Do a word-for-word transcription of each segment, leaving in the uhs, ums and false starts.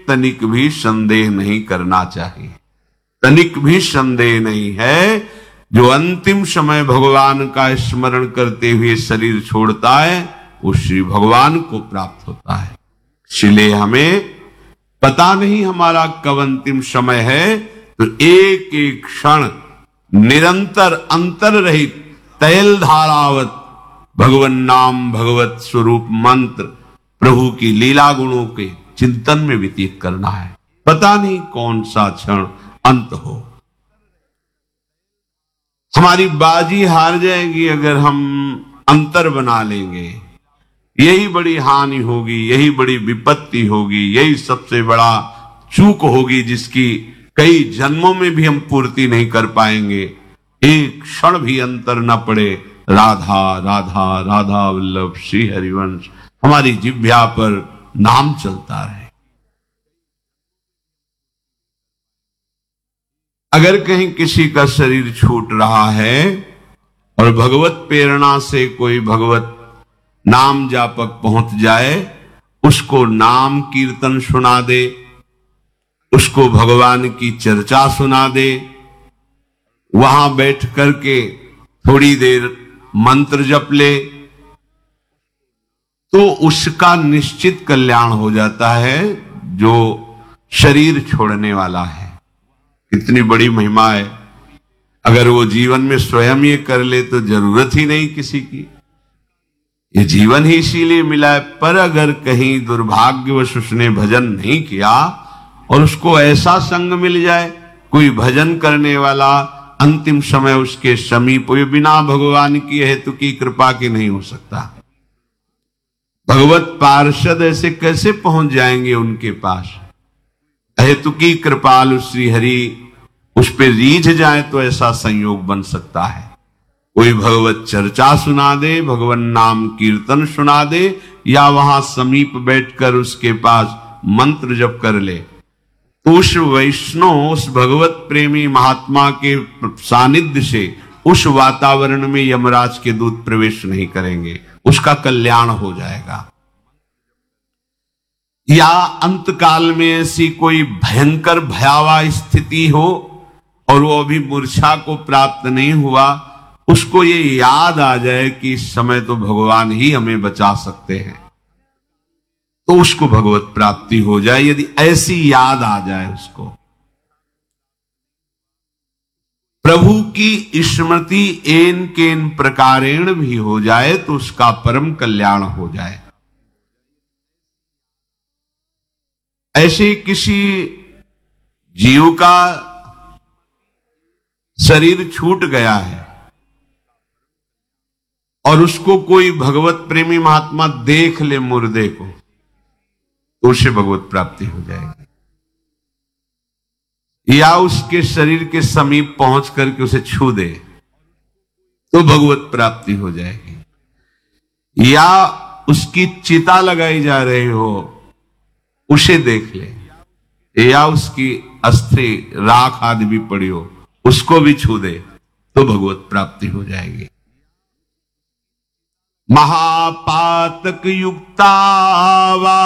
तनिक भी संदेह नहीं करना चाहिए। तनिक भी संदेह नहीं है, जो अंतिम समय भगवान का स्मरण करते हुए शरीर छोड़ता है वो श्री भगवान को प्राप्त होता है। इसलिए हमें पता नहीं हमारा कब अंतिम समय है, तो एक एक क्षण निरंतर अंतर रहित तैल धारावत भगवन नाम भगवत स्वरूप मंत्र प्रभु की लीला गुणों के चिंतन में व्यतीत करना है। पता नहीं कौन सा क्षण अंत हो। हमारी बाजी हार जाएगी अगर हम अंतर बना लेंगे। यही बड़ी हानि होगी, यही बड़ी विपत्ति होगी, यही सबसे बड़ा चूक होगी जिसकी कई जन्मों में भी हम पूर्ति नहीं कर पाएंगे। एक क्षण भी अंतर न पड़े, राधा राधा राधा वल्लभ श्री हरिवंश हमारी जिह्वा पर नाम चलता रहे। अगर कहीं किसी का शरीर छूट रहा है और भगवत प्रेरणा से कोई भगवत नाम जापक पहुंच जाए, उसको नाम कीर्तन सुना दे, उसको भगवान की चर्चा सुना दे, वहां बैठ करके थोड़ी देर मंत्र जप ले, तो उसका निश्चित कल्याण हो जाता है जो शरीर छोड़ने वाला है। कितनी बड़ी महिमा है। अगर वो जीवन में स्वयं ये कर ले तो जरूरत ही नहीं किसी की। ये जीवन ही इसीलिए मिला है। पर अगर कहीं दुर्भाग्यवश उसने भजन नहीं किया और उसको ऐसा संग मिल जाए, कोई भजन करने वाला अंतिम समय उसके समीप, ये बिना भगवान की हेतु की कृपा के नहीं हो सकता। भगवत पार्षद ऐसे कैसे पहुंच जाएंगे उनके पास? हेतु की कृपालु श्री हरि उस पे रीझ जाए तो ऐसा संयोग बन सकता है। कोई भगवत चर्चा सुना दे, भगवान नाम कीर्तन सुना दे, या वहां समीप बैठकर उसके पास मंत्र जप कर ले, तो उस वैष्णव, उस भगवत प्रेमी महात्मा के सानिध्य से उस वातावरण में यमराज के दूत प्रवेश नहीं करेंगे, उसका कल्याण हो जाएगा। या अंत काल में ऐसी कोई भयंकर भयावह स्थिति हो और वो अभी मूर्छा को प्राप्त नहीं हुआ, उसको ये याद आ जाए कि इस समय तो भगवान ही हमें बचा सकते हैं, तो उसको भगवत प्राप्ति हो जाए। यदि ऐसी याद आ जाए उसको, प्रभु की स्मृति एन केन प्रकारेण भी हो जाए तो उसका परम कल्याण हो जाए। ऐसे किसी जीव का शरीर छूट गया है और उसको कोई भगवत प्रेमी महात्मा देख ले मुर्दे को, तो उसे भगवत प्राप्ति हो जाएगी। या उसके शरीर के समीप पहुंच करके उसे छू दे तो भगवत प्राप्ति हो जाएगी। या उसकी चिता लगाई जा रही हो, उसे देख ले, या उसकी अस्थि राख आदि भी पड़ी हो, उसको भी छू दे तो भगवत प्राप्ति हो जाएगी। महापातक युक्तावा,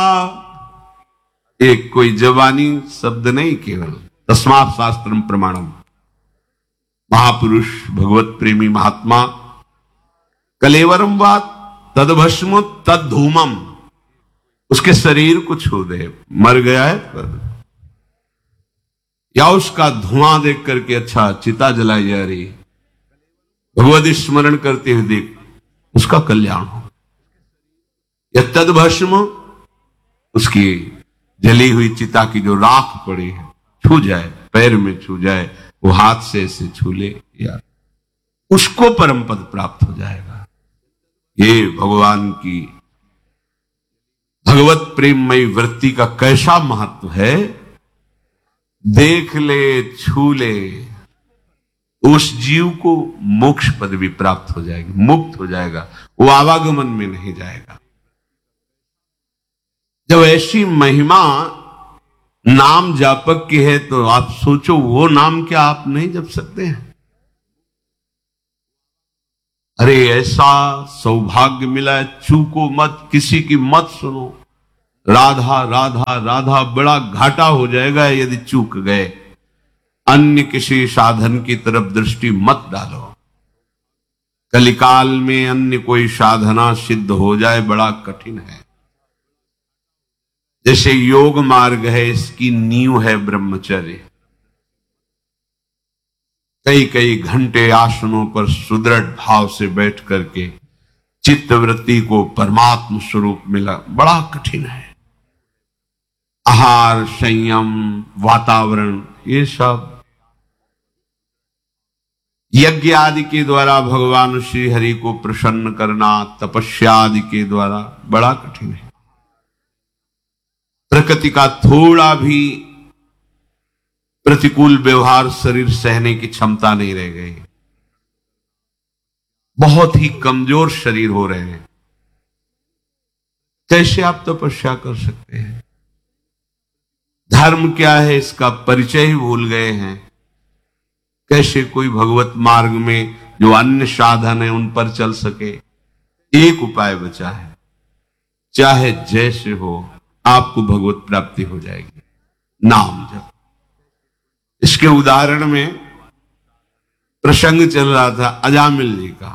एक कोई जवानी शब्द नहीं, केवल तस्मात् शास्त्रम प्रमाणम। महापुरुष भगवत प्रेमी महात्मा कलेवरम वा तदभस्म तद्धूमम, उसके शरीर को छू दे, मर गया है पर, या उसका धुआं देख करके अच्छा चिता जलाई जा रही, भगवत स्मरण करते हुए देख, उसका कल्याण हो। या तदभस्म, उसकी जली हुई चिता की जो राख पड़ी है छू जाए, पैर में छू जाए, वो हाथ से ऐसे छू ले, या उसको परम पद प्राप्त हो जाएगा। ये भगवान की भगवत प्रेममयी वृत्ति का कैसा महत्व है। देख ले, छू ले, उस जीव को मोक्ष पद भी प्राप्त हो जाएगी, मुक्त हो जाएगा, वो आवागमन में नहीं जाएगा। जब ऐसी महिमा नाम जापक की है तो आप सोचो वो नाम क्या आप नहीं जप सकते हैं? अरे ऐसा सौभाग्य मिला है, चूको मत, किसी की मत सुनो। राधा राधा राधा बड़ा घाटा हो जाएगा यदि चूक गए। अन्य किसी साधन की तरफ दृष्टि मत डालो। कलिकाल में अन्य कोई साधना सिद्ध हो जाए बड़ा कठिन है। जैसे योग मार्ग है, इसकी नींव है ब्रह्मचर्य। कई कई घंटे आसनों पर सुदृढ़ भाव से बैठ करके चित्तवृत्ति को परमात्म स्वरूप मिला बड़ा कठिन है। आहार, संयम, वातावरण, ये सब यज्ञ आदि के द्वारा भगवान श्री हरि को प्रसन्न करना, तपस्या आदि के द्वारा बड़ा कठिन है। प्रकृति का थोड़ा भी प्रतिकूल व्यवहार शरीर सहने की क्षमता नहीं रह गई। बहुत ही कमजोर शरीर हो रहे हैं। कैसे आप तपस्या कर सकते हैं? धर्म क्या है इसका परिचय ही भूल गए हैं। कैसे कोई भगवत मार्ग में जो अन्य साधन है उन पर चल सके? एक उपाय बचा है, चाहे जैसे हो आपको भगवत प्राप्ति हो जाएगी, नाम जप। इसके उदाहरण में प्रसंग चल रहा था अजामिल जी का।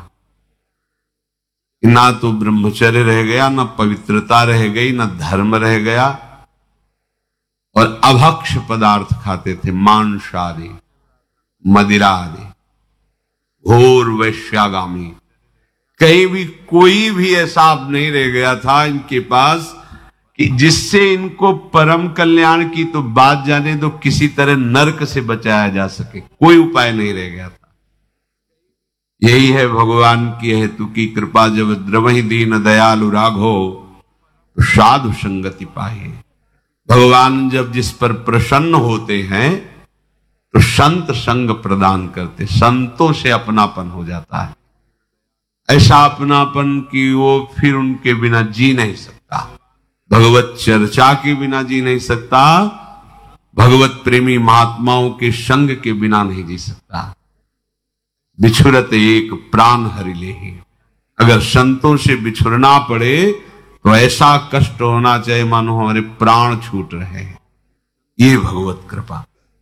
ना तो ब्रह्मचर्य रह गया, ना पवित्रता रह गई, ना धर्म रह गया, और अभक्ष पदार्थ खाते थे, मांस आदि, मदिरा आदि, घोर वैश्यागामी। कहीं भी कोई भी ऐसा नहीं रह गया था इनके पास कि जिससे इनको परम कल्याण की तो बात जाने दो, किसी तरह नरक से बचाया जा सके, कोई उपाय नहीं रह गया था। यही है भगवान की हेतु की कृपा, जब द्रवहि दीन दयालु राघो तो साधु संगति पाए। भगवान जब जिस पर प्रसन्न होते हैं तो संत संग प्रदान करते, संतों से अपनापन हो जाता है। ऐसा अपनापन कि वो फिर उनके बिना जी नहीं सकता, भगवत चर्चा के बिना जी नहीं सकता, भगवत प्रेमी महात्माओं के संग के बिना नहीं जी सकता। बिछुरत एक प्राण हरि लेहि। अगर संतों से बिछुरना पड़े तो ऐसा कष्ट होना चाहिए मानो हमारे प्राण छूट रहे हैं। ये भगवत कृपा।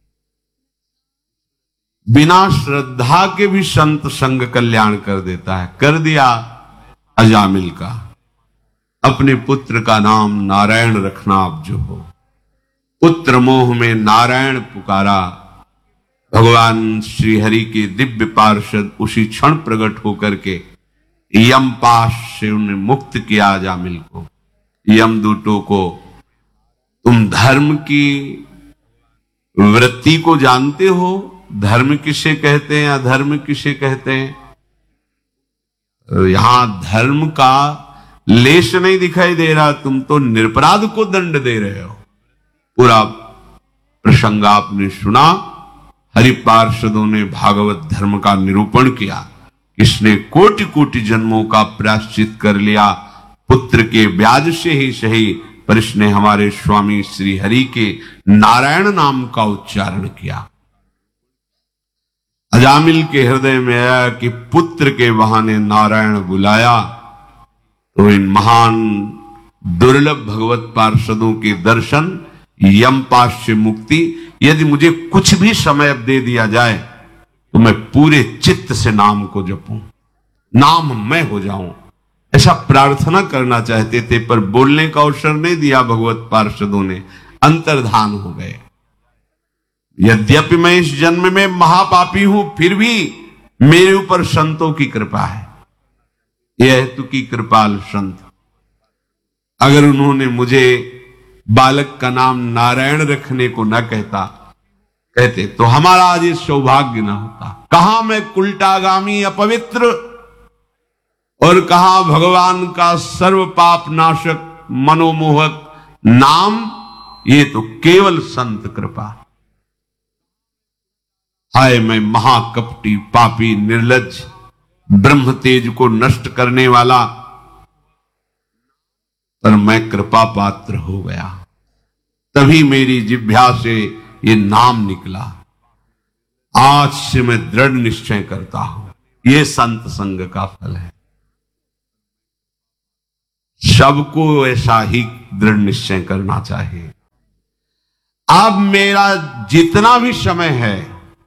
बिना श्रद्धा के भी संत संग कल्याण कर देता है। कर दिया अजामिल का। अपने पुत्र का नाम नारायण रखना आप जो हो। पुत्र मोह में नारायण पुकारा। भगवान श्री हरि के दिव्य पार्षद उसी क्षण प्रकट होकर के यमपाश से उन्हें मुक्त किया अजामिल को। यमदूतों को तुम धर्म की वृत्ति को जानते हो? धर्म किसे कहते हैं, अधर्म किसे कहते हैं? यहां धर्म का लेश नहीं दिखाई दे रहा, तुम तो निरपराध को दंड दे रहे हो। पूरा प्रसंग आपने सुना। हरि पार्षदों ने भागवत धर्म का निरूपण किया। किसने कोटि कोटि जन्मों का प्रायश्चित कर लिया, पुत्र के ब्याज से ही सही, पर इसने हमारे स्वामी श्री हरि के नारायण नाम का उच्चारण किया। अजामिल के हृदय में आया कि पुत्र के बहाने नारायण बुलाया तो इन महान दुर्लभ भगवत पार्षदों के दर्शन, यमपाश से मुक्ति, यदि मुझे कुछ भी समय अब दे दिया जाए तो मैं पूरे चित्त से नाम को जपूं, नाम मैं हो जाऊं, ऐसा प्रार्थना करना चाहते थे। पर बोलने का अवसर नहीं दिया भगवत पार्षदों ने, अंतर्धान हो गए। यद्यपि मैं इस जन्म में महापापी हूं, फिर भी मेरे ऊपर संतों की कृपा है। यह हेतु की कृपाल संत। अगर उन्होंने मुझे बालक का नाम नारायण रखने को न कहता कहते तो हमारा आज ये सौभाग्य न होता। कहां मैं कुलटागामी अपवित्र और कहां भगवान का सर्व पाप नाशक मनोमोहक नाम। ये तो केवल संत कृपा। हाय मैं महाकपटी, पापी, निर्लज्ज, ब्रह्म तेज को नष्ट करने वाला, पर मैं कृपा पात्र हो गया। तभी मेरी जिह्वा से ये नाम निकला। आज से मैं दृढ़ निश्चय करता हूं, ये संत संग का फल है। सबको ऐसा ही दृढ़ निश्चय करना चाहिए। अब मेरा जितना भी समय है,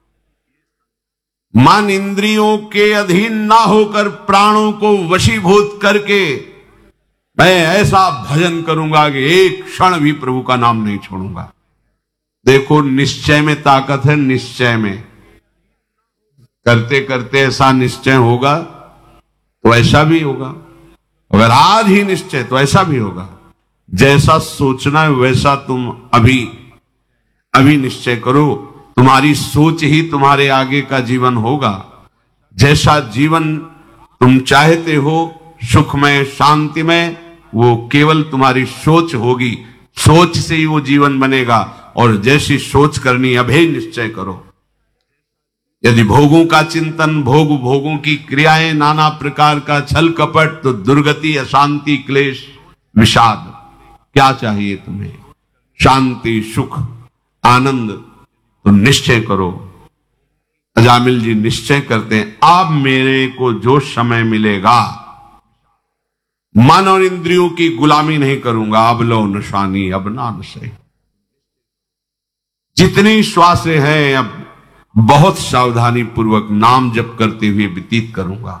मन इंद्रियों के अधीन ना होकर प्राणों को वशीभूत करके मैं ऐसा भजन करूंगा कि एक क्षण भी प्रभु का नाम नहीं छोड़ूंगा। देखो, निश्चय में ताकत है। निश्चय में करते करते ऐसा निश्चय होगा तो ऐसा भी होगा। अगर आज ही निश्चय तो ऐसा भी होगा। जैसा सोचना है वैसा तुम अभी अभी निश्चय करो। तुम्हारी सोच ही तुम्हारे आगे का जीवन होगा। जैसा जीवन तुम चाहते हो, सुखमय शांतिमय, वो केवल तुम्हारी सोच होगी। सोच से ही वो जीवन बनेगा। और जैसी सोच करनी, अभेय निश्चय करो। यदि भोगों का चिंतन, भोग भोगों की क्रियाएं, नाना प्रकार का छल कपट, तो दुर्गति, अशांति, क्लेश, विषाद। क्या चाहिए तुम्हें? शांति, सुख, आनंद। तो निश्चय करो। अजामिल जी निश्चय करते हैं, अब मेरे को जो समय मिलेगा मन और इंद्रियों की गुलामी नहीं करूंगा। अब लो नशानी अब ना नशे। जितनी श्वासें हैं अब बहुत सावधानी पूर्वक नाम जप करते हुए व्यतीत करूंगा।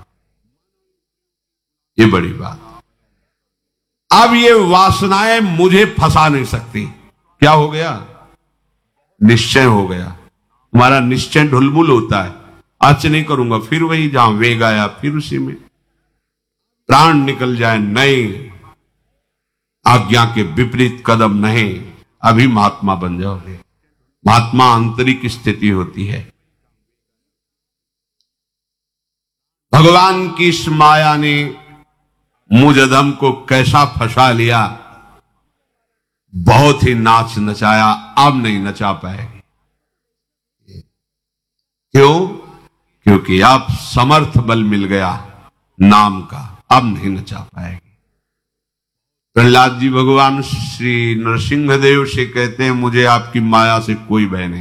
ये बड़ी बात। अब ये वासनाएं मुझे फंसा नहीं सकती। क्या हो गया? निश्चय हो गया। तुम्हारा निश्चय ढुलमुल होता है। आज नहीं करूंगा, फिर वही जहां वेग आया फिर उसी में प्राण निकल जाए। नहीं, आज्ञा के विपरीत कदम नहीं। अभी महात्मा बन जाओगे। महात्मा आंतरिक स्थिति होती है। भगवान की इस माया ने मुझ अधम को कैसा फंसा लिया। बहुत ही नाच नचाया, अब नहीं नचा पाएगी। क्यों? क्योंकि अब समर्थ बल मिल गया नाम का, अब नहीं नचा पाएगी। प्रहलाद जी भगवान श्री नरसिंह देव से कहते हैं, मुझे आपकी माया से कोई भय नहीं।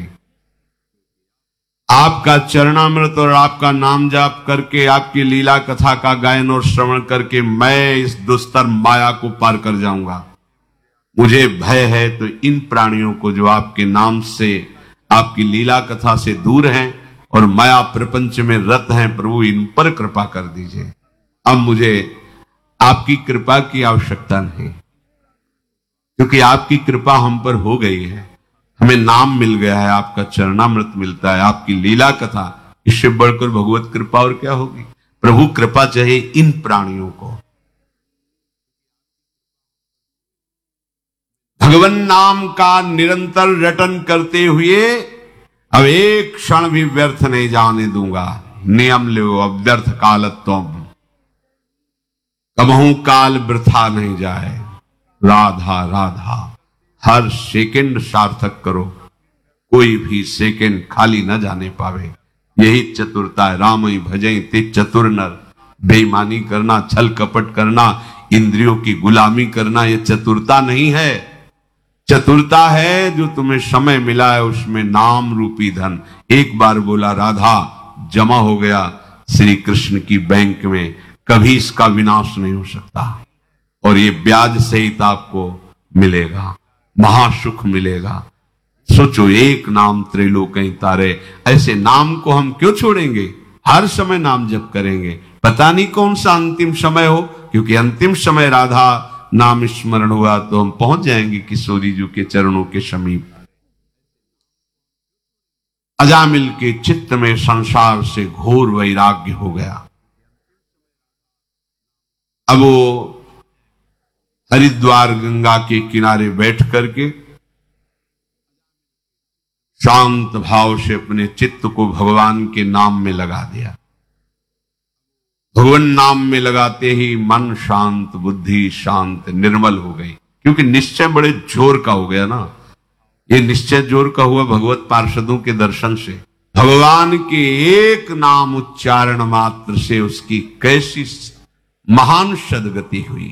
आपका चरणामृत और आपका नाम जाप करके, आपकी लीला कथा का गायन और श्रवण करके मैं इस दुस्तर माया को पार कर जाऊंगा। मुझे भय है तो इन प्राणियों को जो आपके नाम से, आपकी लीला कथा से दूर हैं और माया प्रपंच में रत हैं, प्रभु इन पर कृपा कर दीजिए। अब मुझे आपकी कृपा की आवश्यकता नहीं, क्योंकि आपकी कृपा हम पर हो गई है। हमें नाम मिल गया है, आपका चरणामृत मिलता है, आपकी लीला कथा। इससे बढ़कर भगवत कृपा और क्या होगी? प्रभु कृपा चाहिए इन प्राणियों को। भगवान नाम का निरंतर रटन करते हुए अब एक क्षण भी व्यर्थ नहीं जाने दूंगा। नियम लो, अब व्यर्थ कालत्वम, कबहू काल वृथा नहीं जाए। राधा राधा, हर सेकंड सार्थक करो, कोई भी सेकंड खाली न जाने पावे। यही चतुरता है। राम ही भजई ते चतुर नर। बेईमानी करना, छल कपट करना, इंद्रियों की गुलामी करना, यह चतुरता नहीं है। चतुरता है जो तुम्हें समय मिला है उसमें नाम रूपी धन एक बार बोला राधा, जमा हो गया श्री कृष्ण की बैंक में। कभी इसका विनाश नहीं हो सकता। और ये ब्याज सहित आपको मिलेगा, महासुख मिलेगा। सोचो, एक नाम त्रैलोक्य तारे। ऐसे नाम को हम क्यों छोड़ेंगे? हर समय नाम जप करेंगे। पता नहीं कौन सा अंतिम समय हो, क्योंकि अंतिम समय राधा नाम स्मरण हुआ तो हम पहुंच जाएंगे किशोरी जी के चरणों के समीप। अजामिल के चित्त में संसार से घोर वैराग्य हो गया। अब वो हरिद्वार गंगा के किनारे बैठ करके शांत भाव से अपने चित्त को भगवान के नाम में लगा दिया। भगवान नाम में लगाते ही मन शांत, बुद्धि शांत, निर्मल हो गई। क्योंकि निश्चय बड़े जोर का हो गया ना। ये निश्चय जोर का हुआ भगवत पार्षदों के दर्शन से। भगवान के एक नाम उच्चारण मात्र से उसकी कैसी महान सदगति हुई।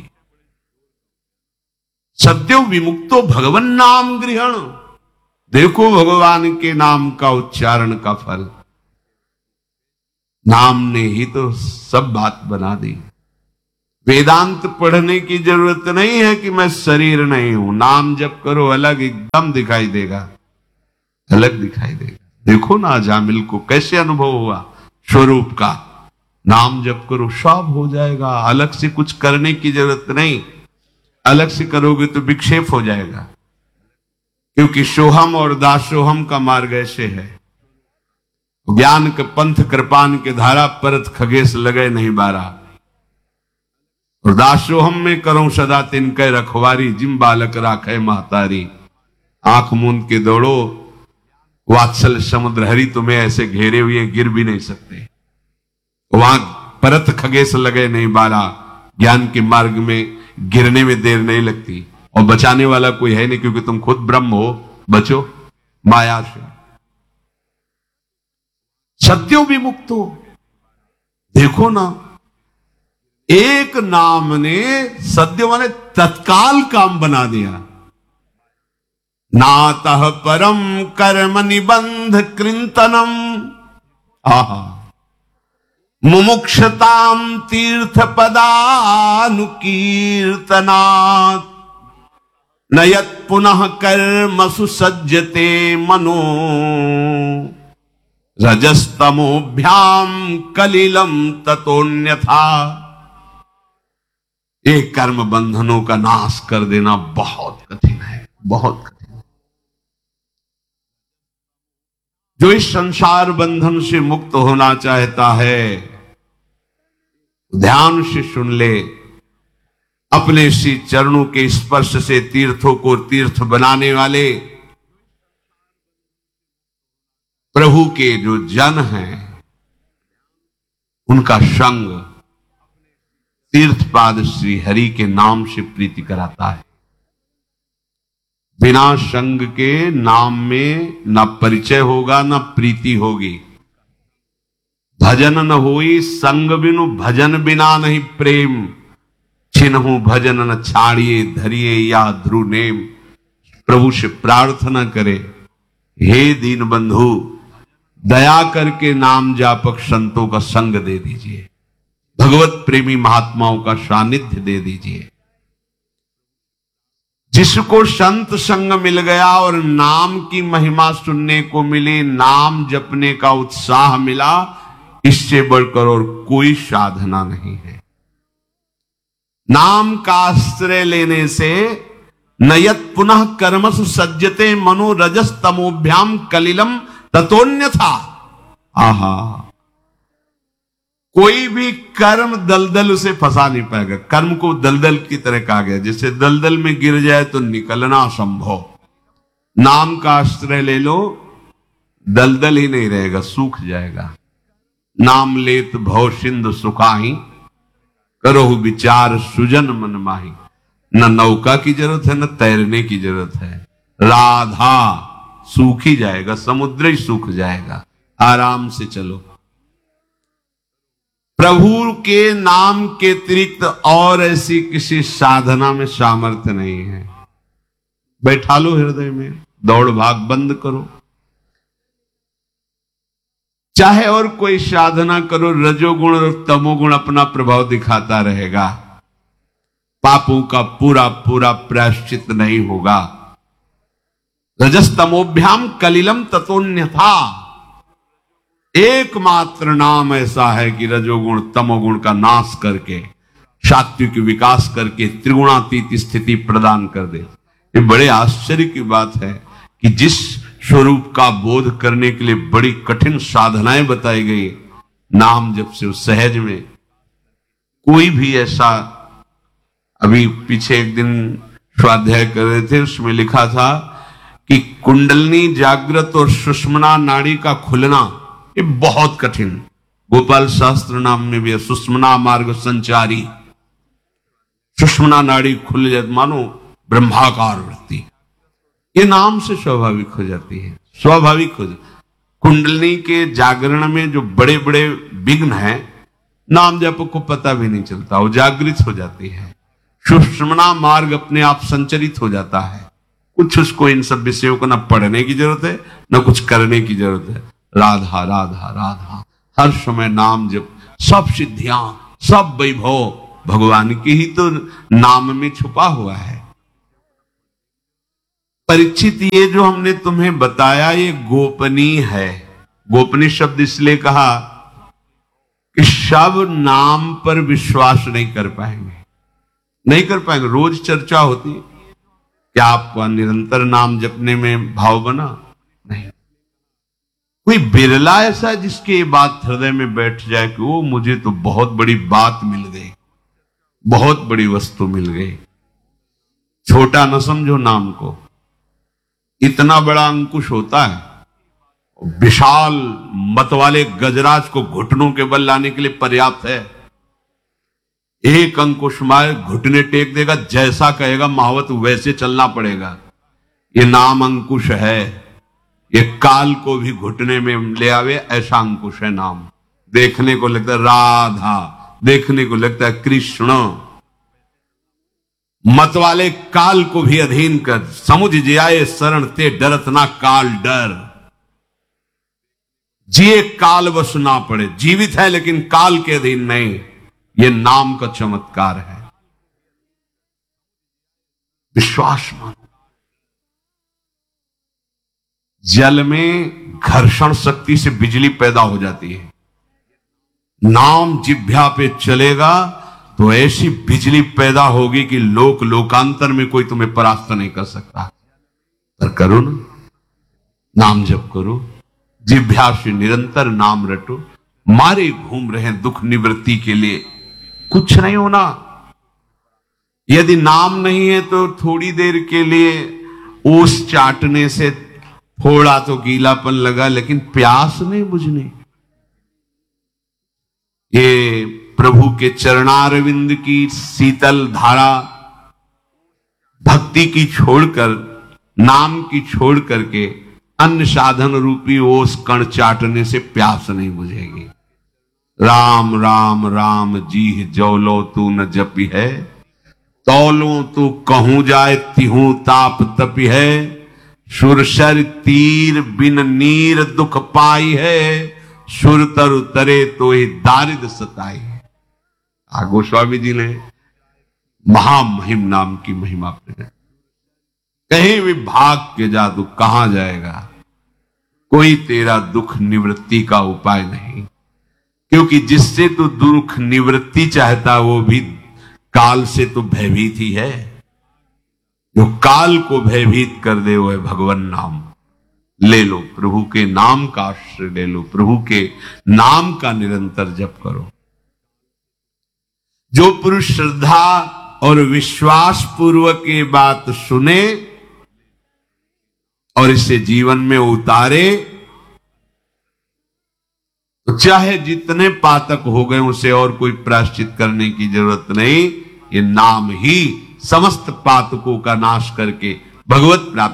सद्यो विमुक्तो भगवन नाम गृहण। देखो भगवान के नाम का उच्चारण का फल। नाम ने ही तो सब बात बना दी। वेदांत पढ़ने की जरूरत नहीं है कि मैं शरीर नहीं हूं। नाम जप करो, अलग एकदम दिखाई देगा, अलग दिखाई देगा। देखो ना अजामिल को कैसे अनुभव हुआ स्वरूप का। नाम जप करो सब हो जाएगा, अलग से कुछ करने की जरूरत नहीं। अलग से करोगे तो विक्षेप हो जाएगा, क्योंकि सोहम और दासोहम का मार्ग ऐसे है। ज्ञान के पंथ कृपान के धारा परत खगेश लगे नहीं बारा, और दासोहम में करो सदा तिनके रखवारी, जिम बालक राखे महतारी। आंख मूंद के दौड़ो, वात्सल समुद्र हरि तुम्हें ऐसे घेरे हुए गिर भी नहीं सकते। वहां परत खगेश लगे नहीं बारा, ज्ञान के मार्ग में गिरने में देर नहीं लगती, और बचाने वाला कोई है नहीं, क्योंकि तुम खुद ब्रह्म हो। बचो माया से, सत्यो भी मुक्त हो। देखो ना, एक नाम ने सद्य माने तत्काल काम बना दिया। नातः परम कर्म निबंध कृंतनम, आहा मुमुक्षताम तीर्थ पदानुकीर्तनात्, नयत पुनः कर्मसु सज्जते मनो, रजस्तमोभ्याम कलिलम ततोन्यथा। एक कर्म बंधनों का नाश कर देना बहुत कठिन है, बहुत कठिन है। जो इस संसार बंधन से मुक्त होना चाहता है, ध्यान से सुन ले। अपने श्री चरणों के स्पर्श से तीर्थों को तीर्थ बनाने वाले प्रभु के जो जन हैं, उनका संग तीर्थपाद श्री हरि के नाम से प्रीति कराता है। बिना संग के नाम में न परिचय होगा न प्रीति होगी। भजन न होई संग बिनु, भजन बिना नहीं प्रेम। छिन्हु भजन न छाड़िए, धरिए या ध्रुव नेम। प्रभु से प्रार्थना करे, हे दीन बंधु दया करके नाम जापक संतों का संग दे दीजिए, भगवत प्रेमी महात्माओं का सानिध्य दे दीजिए। जिसको संत संग मिल गया और नाम की महिमा सुनने को मिली, नाम जपने का उत्साह मिला, इससे बढ़कर और कोई साधना नहीं है। नाम का आश्रय लेने से नयत पुनः कर्मसु सज्जते मनो, रजस तमोभ्याम कलिलम ततोन्यथा। आहा, कोई भी कर्म दलदल उसे फंसा नहीं पाएगा। कर्म को दलदल की तरह कहा गया, जैसे दलदल में गिर जाए तो निकलना असंभव। नाम का आश्रय ले लो, दलदल ही नहीं रहेगा, सूख जाएगा। नाम लेत भव सिंधु सुखाही, करो विचार सुजन मन माही। न नौका की जरूरत है न तैरने की जरूरत है। राधा सूख ही जाएगा, समुद्र ही सूख जाएगा। आराम से चलो। प्रभु के नाम के अतिरिक्त और ऐसी किसी साधना में सामर्थ्य नहीं है। बैठा लो हृदय में, दौड़ भाग बंद करो। चाहे और कोई साधना करो, रजोगुण और तमोगुण अपना प्रभाव दिखाता रहेगा। पापों का पूरा पूरा प्रायश्चित नहीं होगा। रजस्तमोभ्याम कलिलम ततोन्यथा। एकमात्र नाम ऐसा है कि रजोगुण तमोगुण का नाश करके, सात्विक विकास करके त्रिगुणातीत स्थिति प्रदान कर दे। ये बड़े आश्चर्य की बात है कि जिस स्वरूप का बोध करने के लिए बड़ी कठिन साधनाएं बताई गई, नाम जब से सहज में कोई भी ऐसा। अभी पीछे एक दिन स्वाध्याय कर रहे थे, उसमें लिखा था कि कुंडलनी जागृत और सुषुम्ना नाड़ी का खुलना ये बहुत कठिन। गोपाल शास्त्र नाम में भी है, सुषुम्ना मार्ग संचारी। सुषुम्ना नाड़ी खुल जाती, मानो ब्रह्माकार वृत्ति, ये नाम से स्वाभाविक हो जाती है। स्वाभाविक हो जाती। कुंडलनी के जागरण में जो बड़े बड़े विघ्न हैं, नाम जप को पता भी नहीं चलता, वो जागृत हो जाती है। सुषुम्ना मार्ग अपने आप संचरित हो जाता है। कुछ उसको इन सब विषयों को न पढ़ने की जरूरत है न कुछ करने की जरूरत है। राधा राधा राधा, हर समय नाम जप, सब सिद्धियां, सब वैभव भगवान के ही तो नाम में छुपा हुआ है। परीक्षित, ये जो हमने तुम्हें बताया ये गोपनीय है। गोपनीय शब्द इसलिए कहा कि सब नाम पर विश्वास नहीं कर पाएंगे, नहीं कर पाएंगे। रोज चर्चा होती है, क्या आपका निरंतर नाम जपने में भाव बना? नहीं। कोई बिरला ऐसा जिसकी ये बात हृदय में बैठ जाए कि वो मुझे तो बहुत बड़ी बात मिल गई, बहुत बड़ी वस्तु मिल गई। छोटा न समझो नाम को, इतना बड़ा अंकुश होता है। विशाल मत वाले गजराज को घुटनों के बल लाने के लिए पर्याप्त है। एक अंकुश मार घुटने टेक देगा, जैसा कहेगा महावत वैसे चलना पड़ेगा। ये नाम अंकुश है, ये काल को भी घुटने में ले आवे, ऐसा अंकुश है नाम। देखने को लगता है राधा, देखने को लगता है कृष्ण। मत वाले काल को भी अधीन कर, समुझ जाए शरण ते डरत ना काल डर। जिए काल बस ना पड़े, जीवित है लेकिन काल के अधीन नहीं। ये नाम का चमत्कार है। विश्वास मानो। जल में घर्षण शक्ति से बिजली पैदा हो जाती है, नाम जिह्वा पे चलेगा तो ऐसी बिजली पैदा होगी कि लोक लोकांतर में कोई तुम्हें परास्त नहीं कर सकता। पर करो ना, नाम जप करो, जिह्वा से निरंतर नाम रटो। मारे घूम रहे दुख निवृत्ति के लिए, कुछ नहीं होना। यदि नाम नहीं है तो थोड़ी देर के लिए ओस चाटने से थोड़ा तो गीलापन लगा, लेकिन प्यास नहीं बुझनी। ये प्रभु के चरणारविंद की शीतल धारा, भक्ति की छोड़कर, नाम की छोड़ करके अन्य साधन रूपी ओस कण चाटने से प्यास नहीं बुझेगी। राम राम राम जी जौलो तू न जपी है, तौलो तू कहूं जाए तिहू ताप तपी है। सुरसर तीर बिन नीर दुख पाई है, सुर तर उतरे तो ही दारिद सताई है। आ गोस्वामी जी ने महामहिम नाम की महिमा प्रकट। कहीं भी भाग के जा तू कहां जाएगा, कोई तेरा दुख निवृत्ति का उपाय नहीं। क्योंकि जिससे तू दुख निवृत्ति चाहता वो भी काल से तो भयभीत ही है। जो काल को भयभीत कर दे वो है भगवान नाम। ले लो, प्रभु के नाम का आश्रय ले लो, प्रभु के नाम का निरंतर जप करो। जो पुरुष श्रद्धा और विश्वास पूर्वक ये बात सुने और इसे जीवन में उतारे, तो चाहे जितने पातक हो गए उसे और कोई प्रायश्चित करने की जरूरत नहीं। ये नाम ही समस्त पातकों का नाश करके भगवत प्राप्ति